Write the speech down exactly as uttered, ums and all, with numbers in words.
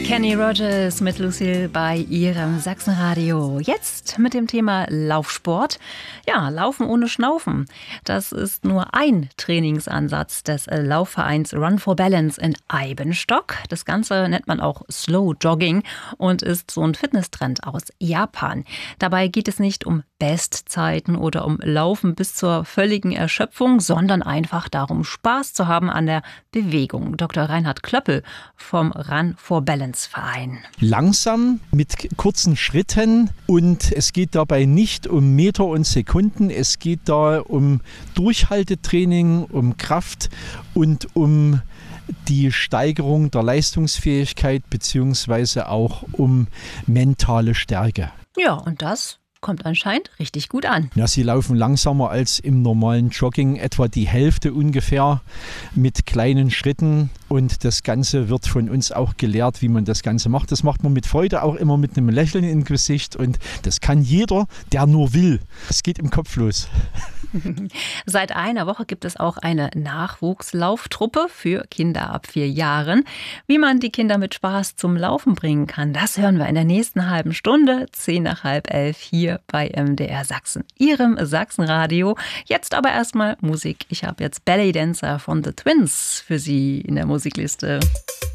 Kenny Rogers mit Lucille bei ihrem Sachsenradio. Jetzt mit dem Thema Laufsport. Ja, Laufen ohne Schnaufen. Das ist nur ein Trainingsansatz des Laufvereins Run for Balance in Eibenstock. Das Ganze nennt man auch Slow Jogging und ist so ein Fitnesstrend aus Japan. Dabei geht es nicht um Bestzeiten oder um Laufen bis zur völligen Erschöpfung, sondern einfach darum, Spaß zu haben an der Bewegung. Doktor Reinhard Klöppel vom Run for Balance Verein. Langsam, mit kurzen Schritten, und es geht dabei nicht um Meter und Sekunden, es geht da um Durchhaltetraining, um Kraft und um die Steigerung der Leistungsfähigkeit beziehungsweise auch um mentale Stärke. Ja, und das kommt anscheinend richtig gut an. Ja, sie laufen langsamer als im normalen Jogging, etwa die Hälfte ungefähr, mit kleinen Schritten. Und das Ganze wird von uns auch gelehrt, wie man das Ganze macht. Das macht man mit Freude, auch immer mit einem Lächeln im Gesicht. Und das kann jeder, der nur will. Es geht im Kopf los. Seit einer Woche gibt es auch eine Nachwuchslauftruppe für Kinder ab vier Jahren. Wie man die Kinder mit Spaß zum Laufen bringen kann, das hören wir in der nächsten halben Stunde, zehn nach halb elf, hier bei M D R Sachsen, Ihrem Sachsenradio. Jetzt aber erstmal Musik. Ich habe jetzt Ballet Dancer von The Twins für Sie in der Musikliste.